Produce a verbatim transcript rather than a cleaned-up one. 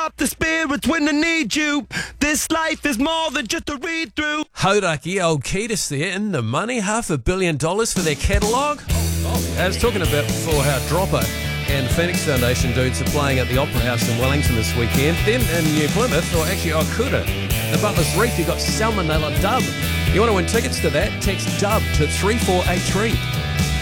up the spirits when I need you. This life is more than just a read through. Hodaki, old Ketis there, in the money, half a billion dollars for their catalogue. Oh, I was talking about before how Dropper and Phoenix Foundation dudes are playing at the Opera House in Wellington this weekend. Then in New Plymouth, or actually Okuda, the Butler's Reef, you've got Salmonella Dub. You want to win tickets to that? Text DUB to three four eight three.